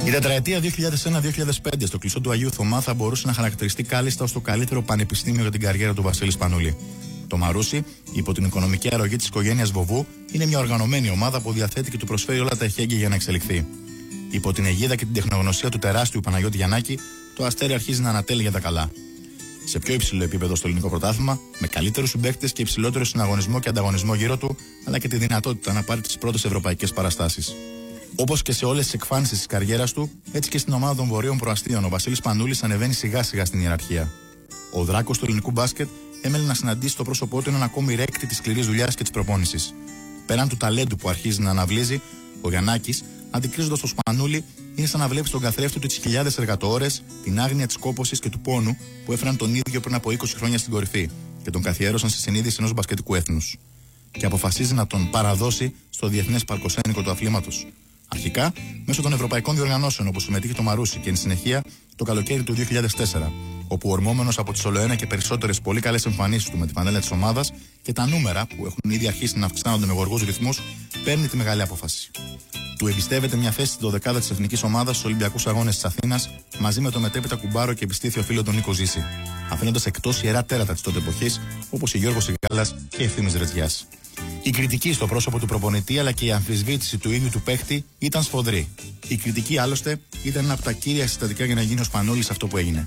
Η τετραετία 2001-2005 στο κλειστό του Αγίου Θωμά θα μπορούσε να χαρακτηριστεί κάλλιστα ως το καλύτερο πανεπιστήμιο για την καριέρα του Βασίλη Σπανούλη. Το Μαρούσι, υπό την οικονομική αρρωγή της οικογένειας Βοβού, είναι μια οργανωμένη ομάδα που διαθέτει και του προσφέρει όλα τα εχέγγυα για να εξελιχθεί. Υπό την αιγίδα και την τεχνογνωσία του τεράστιου Παναγιώτη Γιαννάκη, το αστέρι αρχίζει να ανατέλει για τα καλά. Σε πιο υψηλό επίπεδο στο ελληνικό πρωτάθλημα, με καλύτερους συμπαίκτες και υψηλότερο συναγωνισμό και ανταγωνισμό γύρω του, αλλά και τη δυνατότητα να πάρει τις πρώτες ευρωπαϊκές παραστάσεις. Όπως και σε όλες τις εκφάνσεις της καριέρας του, έτσι και στην ομάδα των Βορείων Προαστίων, ο Βασίλης Σπανούλης ανεβαίνει σιγά σιγά στην ιεραρχία. Ο δράκος του ελληνικού μπάσκετ έμελε να συναντήσει στο πρόσωπό του έναν ακόμη ρέκτη της σκληρής δουλειάς και της προπόνησης. Πέραν του ταλέντου που αρχίζει να αναβλύζει, ο Γιαννάκης, αντικρίζοντας το Σπανούλη, είναι σαν να βλέπει στον καθρέφτη του τις χιλιάδες εργατοώρες, την άγνοια της κόπωσης και του πόνου που έφεραν τον ίδιο πριν από 20 χρόνια στην κορυφή και τον καθιέρωσαν στη συνείδηση ενός μπασκετικού έθνους. Και αποφασίζει να τον παραδώσει στο διεθνές παρκοσένικο του αθλήματος. Αρχικά μέσω των ευρωπαϊκών διοργανώσεων όπου συμμετείχε το Μαρούσι και εν συνεχεία το καλοκαίρι του 2004, όπου ορμόμενος από τις ολοένα και περισσότερες πολύ καλές εμφανίσεις του με τη φανέλα της ομάδας και τα νούμερα που έχουν ήδη αρχίσει να αυξάνονται με γοργούς ρυθμούς, παίρνει τη μεγάλη απόφαση. Του εμπιστεύεται μια θέση στην 12η της εθνικής ομάδας στους Ολυμπιακούς Αγώνες της Αθήνας μαζί με το μετέπειτα κουμπάρο και επιστήθιο φίλο τον Νίκο Ζήση, αφήνοντας εκτός ιερά τέρατα της τότε εποχής όπως η Γιώργος Σιγάλας και η Ευθύμης Ρετζιάς. Η κριτική στο πρόσωπο του προπονητή αλλά και η αμφισβήτηση του ίδιου του παίχτη ήταν σφοδρή. Η κριτική άλλωστε ήταν ένα από τα κύρια συστατικά για να γίνει ο Σπανούλης αυτό που έγινε.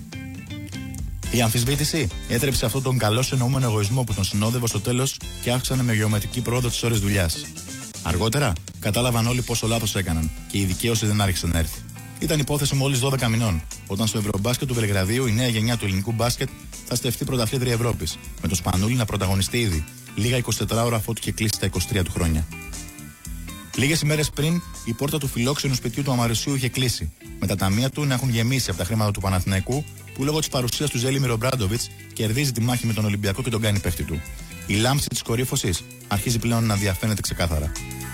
Η αμφισβήτηση έτρεψε αυτόν τον καλώς εννοούμενο εγωισμό που τον συνόδευε στο τέλος και αύξανε με γεωμετρική πρόοδο τις ώρες δουλειάς. Αργότερα κατάλαβαν όλοι πόσο λάθος έκαναν και η δικαίωση δεν άρχισε να έρθει. Ήταν υπόθεση μόλις 12 μηνών, όταν στο Ευρωμπάσκετ του Βελιγραδίου η νέα γενιά του ελληνικού μπάσκετ θα στεφτεί πρωταθλήτρια Ευρώπης, με το Σπανούλη να πρωταγωνιστεί ήδη, λίγα 24 ώρα αφού του είχε κλείσει τα 23 του χρόνια. Λίγες ημέρες πριν, η πόρτα του φιλόξενου σπιτιού του Αμαρουσίου είχε κλείσει, με τα ταμεία του να έχουν γεμίσει από τα χρήματα του Παναθηναϊκού, που λόγω της παρουσίας του Ζέλιμιρ Ομπράντοβιτς κερδίζει τη μάχη με τον Ολυμπιακό και τον κάνει παίχτη του. Η λάμψη της κορύφωσης αρχίζει πλέον να διαφαίνεται ξεκάθαρα.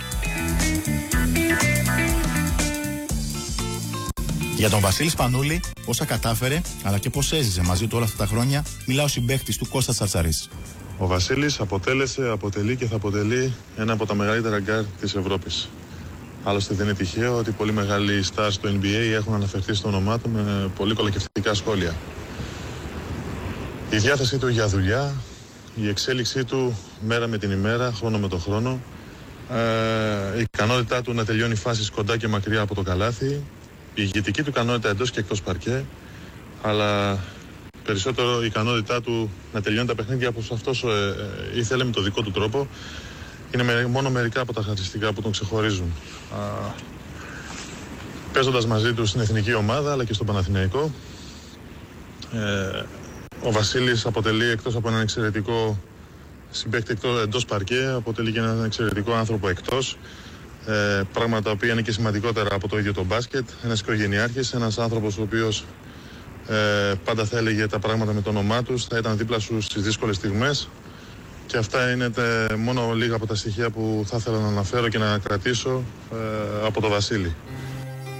Για τον Βασίλη Σπανούλη, όσα κατάφερε, αλλά και πώς έζησε μαζί του όλα αυτά τα χρόνια, μιλά ο συμπαίκτης του Κώστας Τσαρτσαρής. Ο Βασίλης αποτελεί και θα αποτελεί ένα από τα μεγαλύτερα γκάρ της Ευρώπης. Άλλωστε δεν είναι τυχαίο ότι πολύ μεγάλοι stars στο NBA έχουν αναφερθεί στο όνομά του με πολύ κολακευτικά σχόλια. Η διάθεσή του για δουλειά, η εξέλιξή του μέρα με την ημέρα, χρόνο με τον χρόνο, η ικανότητά του να τελειώνει φάσεις κοντά και μακριά από το καλάθι, η ηγετική του ικανότητα εντός και εκτός παρκέ, αλλά περισσότερο η ικανότητά του να τελειώνει τα παιχνίδια όπως αυτός ήθελε με το δικό του τρόπο. Είναι μόνο μερικά από τα χαρακτηριστικά που τον ξεχωρίζουν. Παίζοντας μαζί του στην εθνική ομάδα αλλά και στον Παναθηναϊκό, ο Βασίλης αποτελεί εκτός από έναν εξαιρετικό συμπαίκτη εντός παρκέ, αποτελεί και έναν εξαιρετικό άνθρωπο εκτός. Πράγματα τα οποία είναι και σημαντικότερα από το ίδιο το μπάσκετ. Ένας οικογενειάρχης, ένας άνθρωπος ο οποίος πάντα θα έλεγε τα πράγματα με το όνομά τους, θα ήταν δίπλα σου στις δύσκολες στιγμές. Και αυτά είναι μόνο λίγα από τα στοιχεία που θα ήθελα να αναφέρω και να κρατήσω από το Βασίλη.